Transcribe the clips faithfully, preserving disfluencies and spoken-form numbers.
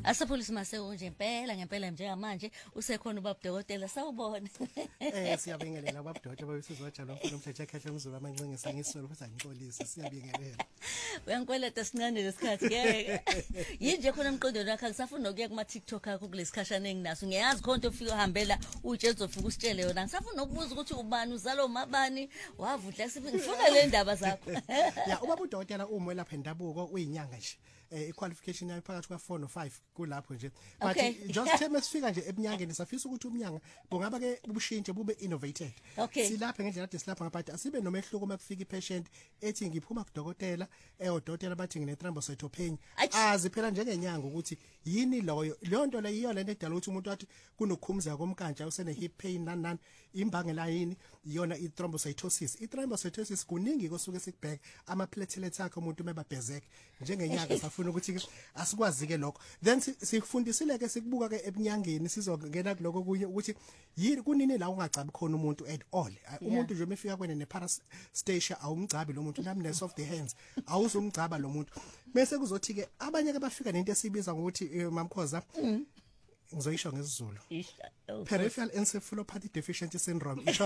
Asapholisi Maseko nje impela ngempela njengamanje usekhona ubaba dokotela sawubona. Eh siyabingelela ubaba dokotela babesizojalo mfuna umthetho ekhehle umzulu amancinge ngisolo futhi angixolise siyabingelela. Uyangikweleta sincane lesikhathi ngeke. Yinje khona emqondweni wakhe ngisafuna ukuya kuma TikTok akho kulesikhashana enginaso. Ngiyazi khona into ufika uhambela utshe uzofika usitshele yona. Ngisafuna ukubuza ukuthi ubani uzalo mabani wavudla sibe ngifuna le ndaba zakho. Ya ubaba udokotela uma lapha endabuko uyinyanga nje. Eh qualification yayo phakathi kwa four no five kulapho nje but just time sifika nje ebunyangeni safisa ukuthi umnyanga bungaba ke ubushintshe bube innovated silapha ngendlela kade silapha ngaphakathi asibe nomehluko makufika ipatient ethi ngiphuma kudokotela eh odokotela bathi ngine thrombocytopenia azi phela njengenyanga ukuthi yini loyo leyo nto le yiyo lento edala ukuthi umuntu athi kunokukhumza komkanja usene hip pain nani nani imbangela yini iyona i thrombocytosis i thrombocytosis kuningi kosuke sikubheka ama platelets akhe umuntu mebabhezeke njengenyanga safuna ukuthi asikwazi ke lokho then sikufundisile ke sikubuka ke ebunyangeni sizongena kuloko kunye ukuthi yini kunini la ungacabi khona umuntu at all umuntu nje mefika kwene ne parastasia awumgcabi lo muntu numbness of the hands awuzumgcaba lo muntu bese kuzothi ke abanye ke bafika nento esibiza ngokuthi mamkhoza ngizoyisho ngesizulu peripheral encephalopathy deficiency syndrome isho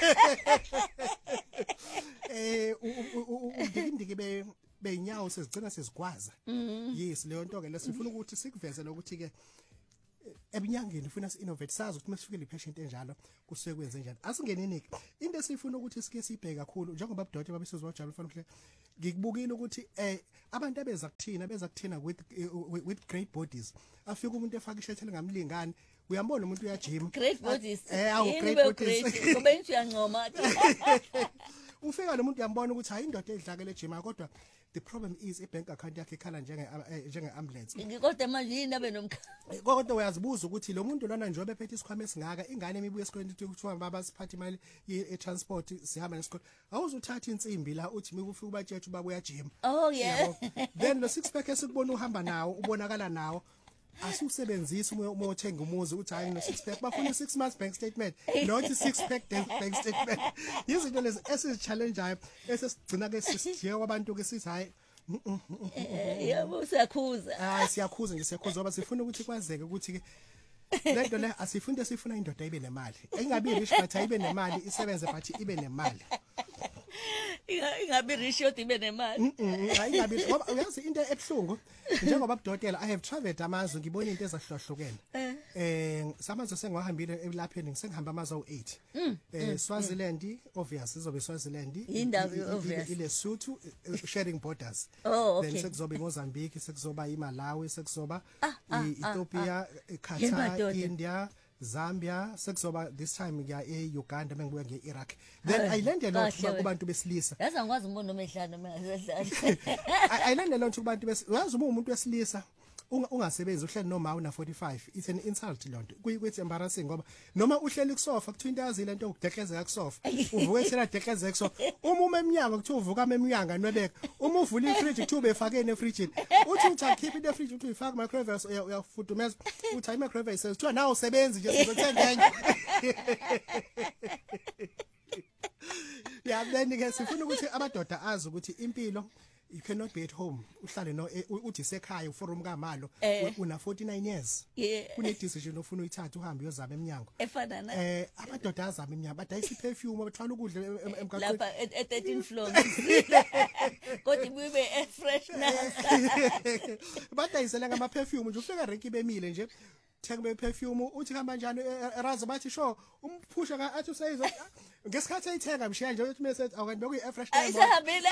eh udikindiki be beinyawo sezigcina sezigwaza yes leyo nto ke lesifuna ukuthi sikuvezele ukuthi ke ebunyangeni ufuna si innovate sazi ukuthi masifike le patient enjalo kusuke kwenze njani asingenini into esifuna ukuthi sike sibheke kakhulu njengoba abadokotela babesizojabula fanele ngikubukile ukuthi eh abantu abeza kuthina beza kuthina with with great bodies afika umuntu efaka ishirt elingamlingani uyambona umuntu uyajima great bodies eh awu great bodies ngoba into uyancoma ufika lo muntu uyambona ukuthi hayi indoda edlakele ejima kodwa the problem is i bank account yakhe ikhala njenge njenge ambulance ngikode manje yini abe nomkha kodwa uyazibuza ukuthi lo muntu lona njengoba ephethe isikhwama esingaka ingane emibuye esikoleni kuthiwa baba siphatha imali ye transport sihamba nesikole awuzuthatha insimbi la uthi mikufika ubatshetshe ubaba uyajima oh yeah then lo six pack esikubona uhamba nawo ubonakala nawo asusebenzisa uma uthenga umuzi uthi hayi no six pack bafuna six months bank statement not six pack bank statement izinto lezi esi challenge ayo esesigcina ke sisijiye kwabantu ke sithi hayi yebo siyakhuza ah siyakhuza nje siyakhuza ngoba sifuna ukuthi kwazeke ukuthi ke lento le asifunde sifuna indoda ibe nemali engabi rich but ayibe nemali isebenze but ibe nemali ingabi rich yodwa ibe nemali hayi ingabi ngoba uyazi into ebhlungu njengoba abudokotela I have traveled amazwe ngibona into ezahlukahlukene eh samazwe sengwahambile elapheni ngisengihamba amazwe awu eight eh Swaziland obvious izobe Swaziland indawo obvious ile Lesotho sharing borders then sekuzoba iMozambique sekuzoba iMalawi sekuzoba iEthiopia Qatar India Zambia sekuzoba this time ngiya eUganda mengibuya ngeIraq then I landed lot kubantu besilisa yazi angikwazi umbona omehlana mengasedlala I landed lot kubantu besilisa yazi uma umuntu wesilisa ungasebenzi uhleli noma una forty-five it's an insult lonto kuyithi embarrassing ngoba noma uhleli kusofa kuthiwa into yazi lento ukudeklezeka kusofa uvuka ethela deklezeka kusofa uma uma eminyango kuthiwa uvuka eminyango nwebeka uma uvula ifridge kuthiwa ubefake ene-fridge uthi uthi keep it fridge uthi uyifaka microwave uyafudumeza uthi hayi microwave says kuthiwa nawe usebenzi nje sizothenga enye ya then ke sifuna ukuthi abadoda azi ukuthi impilo you cannot be at home uhlale no uthi sekhaya uforum kamalo una forty-nine years kune decision ofuna uyithatha uhambe uyozama eminyango efana na eh abadoda azama eminyango badayisa perfume abathwala ukudla emgaqweni lapha at thirteen floor kodwa ibe fresh na badayisela ngama perfume nje ufika rank ibemile nje thenga perfume uthi hamba njani eraza bathi sho umphusha ka athi usayizo ngesikhathi ayithenga mshiya nje uthi message awukanti beku i fresh time ayisahambile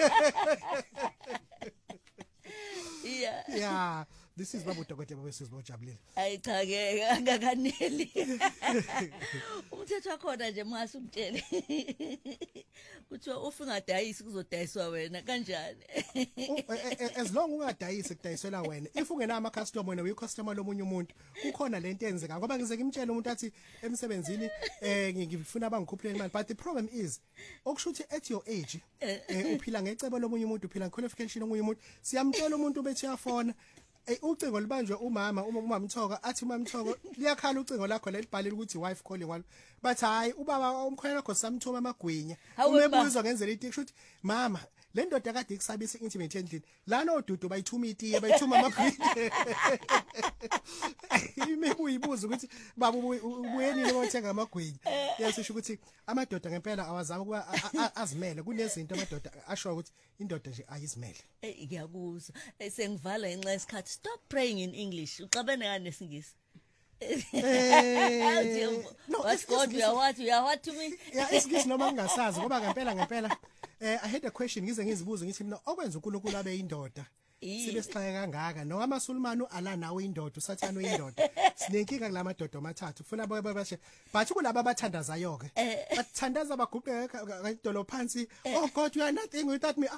yeah yeah this is babu dokotela babesizojabulile ayichake angakaneli umthetho wakhona nje mase umtshele kuthiwa ufungadayisi kuzodayiswa wena kanjani as long ungadayisi kudayisela wena if ungena ama customer wena uyi customer lomunye umuntu kukhona lento enzeka ngoba ngize ngimtshela umuntu athi emsebenzini eh ngifuna abangikhuphuleni imali but the problem is okushuthi at your age uphila ngecebo lomunye umuntu uphila ngequalification lomunye umuntu siyamtshela umuntu bethi yafona eh ucingo libanjwe umama uma umama Mthoka athi umama Mthoka liyakhala ucingo lakho lelibhalile ukuthi wife calling one bathi hayi ubaba umkhwela lakho samthuma amagwinya uma ebuzwa ngenzela iti kusho ukuthi mama le ndoda kade ikusabisa intimate endlini lana odudu bayithuma itiye bayithuma amagwidi ime uyibuza ukuthi baba ubuyeni lothenga amagwidi yasisho ukuthi amadoda ngempela awazama kuba azimele kunezinto amadoda asho ukuthi indoda nje ayizimele ngiyakuzwa sengivala inxa yesikhathi stop praying in English uxabene ngane nesingisi eh no what God you are what you are what to me yeah isingisi noma ngingasazi ngoba ngempela ngempela eh I had a question ngize ngizibuza ngithi mina okwenza uNkulunkulu abe indoda sibe sixaye kangaka noma amaSulumane ala nawe indoda usathana uyindoda sinenkinga kulamadoda amathathu kufuna babe bashe bathi kulabo abathandazayo ke bathandaza baguqe ngedolo phansi oh God you are nothing without me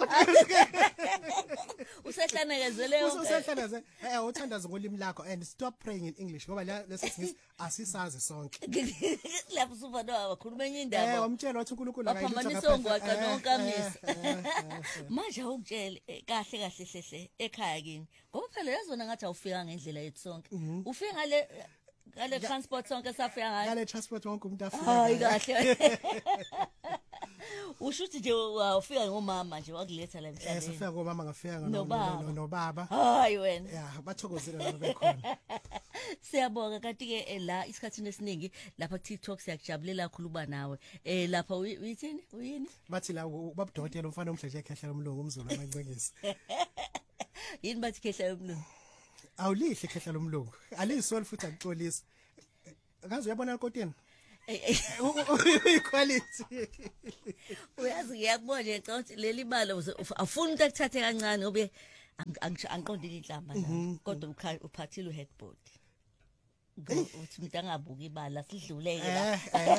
usehlanezele yonke usehlaneze eh uthandaza ngolimi lakho and stop praying in English ngoba lesingisi asisazi sonke lapho sufana abakhuluma enye indaba eh umtshela wathi uNkulunkulu akayithatha ngapha nonkamisa manje awukutshele kahle kahle hle ekhaya kini ngoba phela yazona ngathi awufika ngendlela yethu sonke ufika ngale ngale transport sonke safika ngayo ngale transport wonke umuntu afika hayi kahle ushuthi nje ufika ngomama nje wakuletha la emhlabeni eh sifika ngomama ngafika nobaba hayi wena yeah bathokozile nabo bekhona siyabonga kanti ke la isikhathini esiningi lapha ku TikTok siyakujabulela kakhulu uba nawe eh lapha uyithini uyini bathi la ubabudokotela umfana omhlanje ekhehla lomlungu umzulu amancengisi yini bathi khehla lomlungu awulihle khehla lomlungu alisoli futhi akuxolisa ngazi uyabona inkotini equality uyazi ngiyakubona nje ngicabanga leli balo afuna ukuthi akuthathe kancane ngobe angiqondile inhlamba la kodwa uphathile uheadboard uthi umuntu angabuki ibala sidluleke la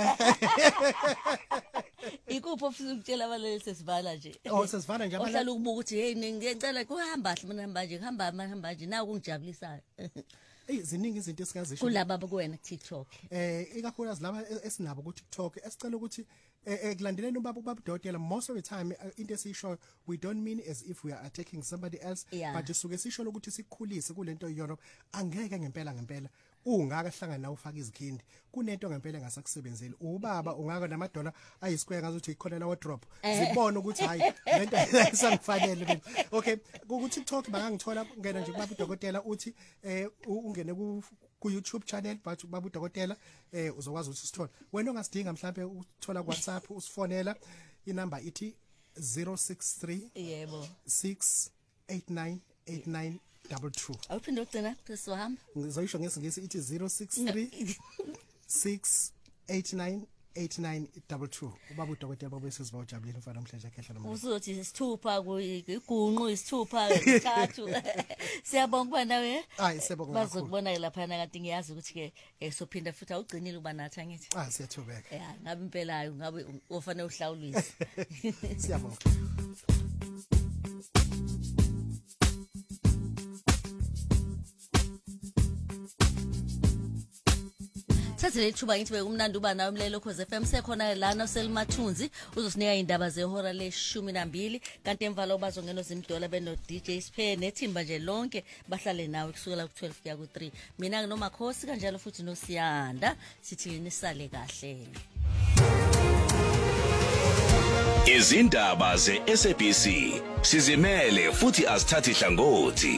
ikupho futhi ukutshela abaleli sesivala nje oh sesivala nje abalali ukubuka ukuthi hey ngicela kuhamba kahle mina manje kuhamba hamba nje naku kungijabulisayo Eh ziningi izinto esingazisho kulaba kuwena TikTok eh ikakhulukazi laba esinabo ku TikTok esicela ukuthi ekulandeleni ubaba ubabudokotela most of the time into esisho we don't mean as if we are attacking somebody else yeah. but isuke sisho ukuthi sikhulise kulento yona angeke ngempela ngempela ungaka hlangana nawe ufaka izikhindi kunento ngempela engasakusebenzeli ubaba ungaka namadola ayisikwele ngazuthi ikholela wardrobe zibone ukuthi hayi lento ayisangifanele okay ku TikTok bangangithola ngena nje kubaba udokotela uthi eh ungene ku ku YouTube channel but baba udokotela eh uzokwazi ukuthi usithole wena ongasidinga mhlambe uthola ku WhatsApp usifonela inamba ithi zero six three yebo six eight nine eight nine double two awuphinde ukugcina sesiwahamba ngizoyisho ngesingisi ithi zero six three six eight nine eight nine double two ubaba udokotela babo sesibawujabulile mfana namhlanje ekhehla noma uzothi isithupha kuyigunqu isithupha ngethathu siyabonga kuba nawe hayi siyabonga bazokubona lapha kanti ngiyazi ukuthi ke sophinda futhi awugcinile uba nathi angithi ah siyathobeka yeah ngabe impela ayo ngabe ufanele uhlawulise siyabonga Thathe lethuba ngithi bekumnandi uba nawe mlelo Khoze F M sekhona lana uselimathunzi uzosinika indaba zehora leshumi nambili kanti emva bazongena zimdola beno D J Sphe nethimba nje lonke bahlale nawe kusukela ku twelve kuya ku three mina nginomakhosi kanjalo futhi noSiyanda sithi nisale kahle Izindaba ze S A B C sizimele futhi asithathi hlangothi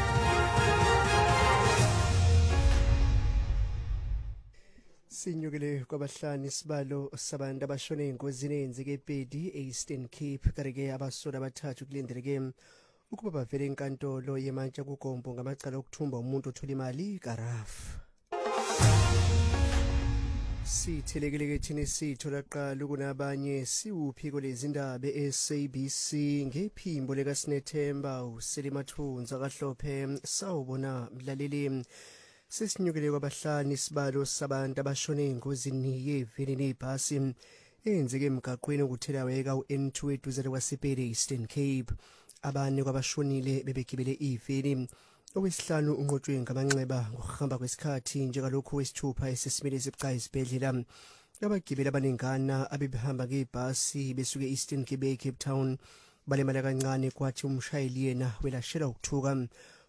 Sinyukele kwabahlani isibalo sabantu abashone engozini eyenzeke eBhedi eEastern Cape kareke abasoda abathathu kulindeleke ukuba bavele enkantolo yemantla kuGombo ngamacala okuthumba umuntu othola imali kaRaf. Sithelekele thini sithola qala kunabanye siwuphiko lezindaba e-S A B C ngephimbo leka Sinethemba uselimathunza kaHlophe sawubona mlaleli sesinyukele kwabahlani isibalo sabantu abashone engozini yeveni nebhasi enzeke emgaqweni okuthelawe u-N two eduze kwaSipere Eastern Cape abane kwabashonile bebegibele iveni okwesihlanu unqotshwe ngamanxeba ngokuhamba kwesikhathi njengalokho wesithupha esesimele sibucayi isibhedlela abagibeli abaningana abebehamba ngebhasi besuke Eastern Cape Cape Town balemala kancane kwathi umshayeli yena welashela ukuthuka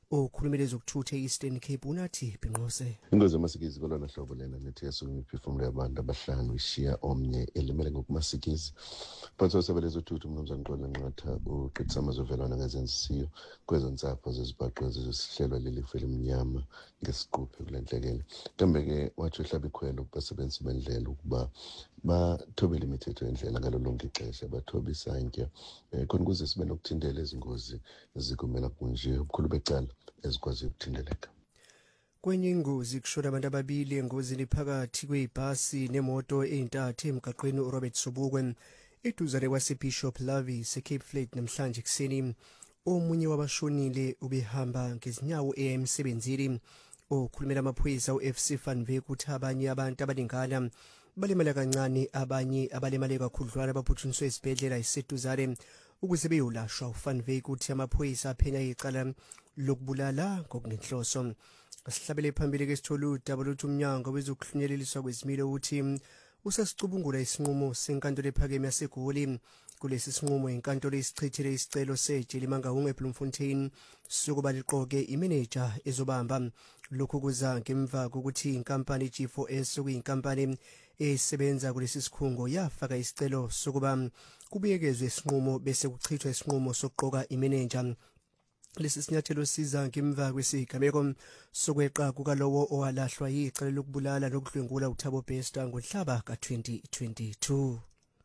okhulumele ezokuthutha e-Eastern Cape unathi Bhinqose. Ingozi yamasikizi kolona hlobo lena nethi yasuka imiphefumulo yabantu abahlanu ishiya omnye elimele ngokumasikizi. Phansi kwesebe lezothutha uMnumzane Xolo Nqatha uqedisa amazovelwana ngezenzisiyo kwezonsapho zezibhaqo ezisihlelwa leli fe elimnyama ngesiquphe kule nhlekele. Kambe-ke wathi uhlaba ikhwelo kubasebenzisi bendlela ukuba bathobele imithetho yendlela ngalo lonke ixesha, bathobe isantya khona ukuze sibe nokuthintela ezingozi zikumela kunje ubukhulu becala ezikwazi ukuthinteleka. Kwenye ingozi kushona abantu ababili engozini phakathi kwebhasi nemoto eyintathu emgaqweni uRobert Sobukwe eduzane kwaseBishop Lavi seCape Flat namhlanje kuseni. Omunye wabashonile ubehamba ngezinyawo eya emsebenzini. Okhulumela amaphoyisa u-F C Vanwyk uthi abanye abantu abaningana balimala kancane, abanye abalimale kakhudlwana baphuthunyiswe esibhedlela iseduzane ukuze beyolashwa. uVanwyk uthi amaphoyisa aphenya icala lokubulala ngokungenhloso. Asihlabele phambili ke sithola udaba lokuthi umnyango wezokuhlunyeleliswa kwezimilo uthi usasicubungula isinqumo senkantolo ephakeme yaseGoli. Kulesi sinqumo inkantolo isichithile isicelo sejele Mangaung eBloemfontein sokuba liqoke imanager ezobamba. Lokhu kuza ngemva kokuthi inkampani G four S okuyinkampani esebenza kulesi sikhungo yafaka isicelo sokuba kubuyekezwe isinqumo bese kuchithwa isinqumo sokuqoka imanager. Lesi sinyathelo siza ngemva kwesigameko sokweqa kukalowo owalahlwa yicala lokubulala lokudlwengula uThabo Bester ngohlaba ka-twenty twenty-two.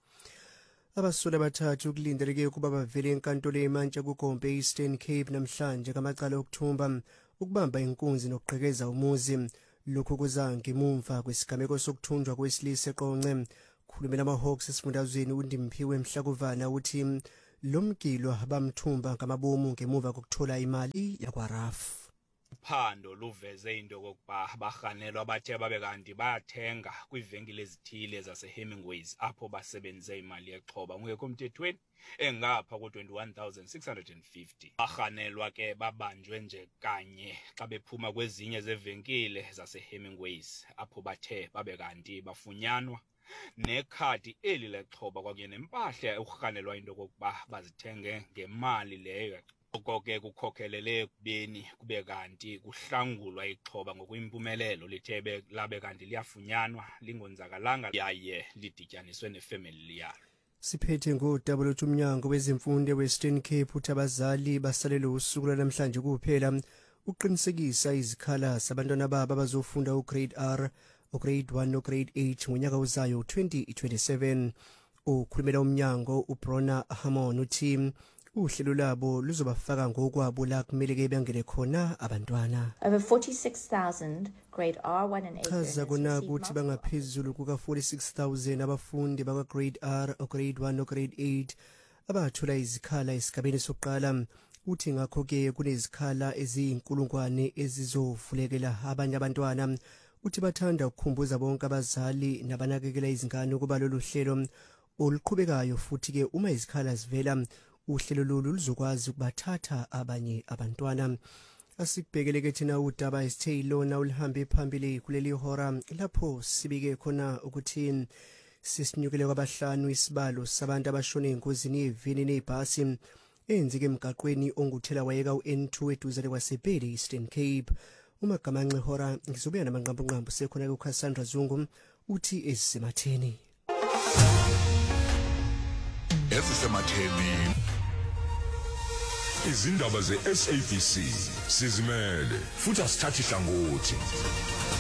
Abasula abathathu kulindeleke ukuba bavele enkantolo eMantla kuGombe Eastern Cape namhlanje kamacala okuthumba, ukubamba inkunzi nokugqekeza umuzi. Lokhu kuza ngemumva kwesigameko sokuthunjwa kwesilisa eQonce. Khulumela amaHawks esifundazweni uNdimphiwe Mhlakuvana uthi lomgilo bamthumba ngamabomu ngemuva kokuthola imali yakwaRaf. Uphando luveze into kokuba abarhanelwa bathe babe kanti bayathenga kwiivenkile ezithile zaseHemingways apho basebenzise imali yexhoba ngekho emthethweni engapha ku-twenty-one thousand six hundred fifty. Barhanelwa ke babanjwe nje kanye xa bephuma kwezinye zevenkile zaseHemingways apho bathe babe kanti bafunyanwa nekhadi eli lexhoba kwakunye nempahla urhanelwa into kokuba bazithenge ngemali leyo. Oko ke kukhokhelele ekubeni kube kanti kuhlangulwa ixhoba ngokuyimpumelelo lithe labe kanti liyafunyanwa lingonzakalanga yaye lidityaniswe nefamily yalo. Siphethe ngodaba lokuthi umnyango wezemfundo eWestern Cape uthi abazali basalele usuku namhlanje kuphela uqinisekisa izikhala zabantwana babo abazofunda ugrade R, ugrade one nograde eight ngonyaka ozayo twenty twenty-seven. Ukhulumela umnyango uBrona Hamon uthi uhlelo labo luzobafaka ngokwabo la kumele ke bangene khona abantwana. Over forty-six thousand grade R one and eight chaza kona ukuthi bangaphezulu kuka forty-six thousand abafundi baka grade R or grade one or grade eight abathola izikhala esigabeni sokuqala. Uthi ngakho ke kunezikhala eziyinkulungwane ezizovulekela abanye abantwana. Uthi bathanda ukukhumbuza bonke abazali nabanakekela izingane ukuba lolu hlelo oluqhubekayo futhi ke uma izikhala zivela uhlelo lolu luzokwazi ukubathatha abanye abantwana. Asibhekeleke thina udaba isithelo na ulihambe phambili kuleli hora lapho sibike khona ukuthi sisinyukele kwabahlanu isibalo sabantu abashone engozini yevini nebhasi enzike emgaqweni onguthela wayeka u-N two eduzane kwaseBheli Eastern Cape. Umagamanxe hora ngizobuya namanqambu nqambu sekhona kuCassandra Zungu uthi ezisematheni. Ezisematheni izindaba ze-S A B C sizimele futhi asithathi hlangothi.